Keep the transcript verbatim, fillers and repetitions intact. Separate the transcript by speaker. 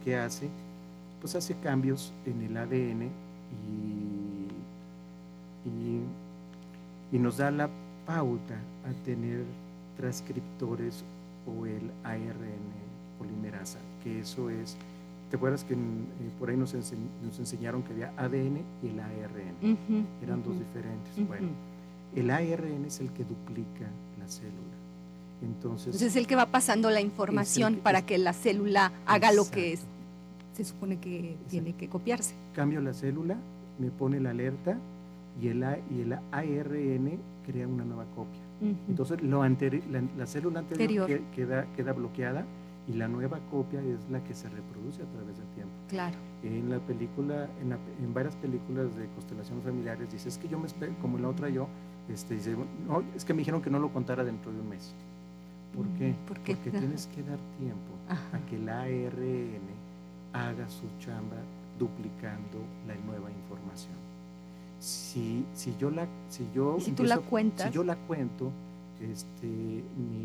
Speaker 1: ¿qué hace? Pues hace cambios en el A D N y, y, y nos da la pauta a tener transcriptores o el A R N polimerasa, que eso es, ¿te acuerdas que en, eh, por ahí nos, ense nos enseñaron que había A D N y el A R N? Uh-huh, Eran uh-huh, dos diferentes. Uh-huh. Bueno, el A R N es el que duplica la célula. Entonces,
Speaker 2: Entonces es el que va pasando la información que, para es, que la célula haga exacto. Lo que es, se supone que exacto. Tiene que copiarse.
Speaker 1: Cambio la célula, me pone la alerta y el, A, y el A R N crea una nueva copia. Uh-huh. Entonces lo anteri la, la célula anterior, anterior. Que, queda, queda bloqueada y la nueva copia es la que se reproduce a través del tiempo.
Speaker 2: Claro.
Speaker 1: En la película, en, la, en varias películas de constelaciones familiares, dice, es que yo me espero, como en la otra yo, este, dice, no, es que me dijeron que no lo contara dentro de un mes. ¿Por qué?
Speaker 2: ¿Por qué?
Speaker 1: Porque tienes que dar tiempo Ajá. a que el A R N haga su chamba duplicando la nueva información. Si, si yo la, si yo
Speaker 2: ¿Y si tú la cuentas,
Speaker 1: si yo la cuento, este, mi